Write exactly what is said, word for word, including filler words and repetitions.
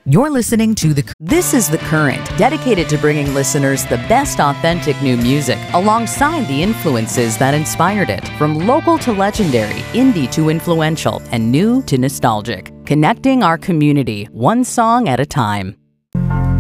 You're listening to The This is The Current, dedicated to bringing listeners the best authentic new music alongside the influences that inspired it. From local to legendary, indie to influential, and new to nostalgic. Connecting our community, one song at a time.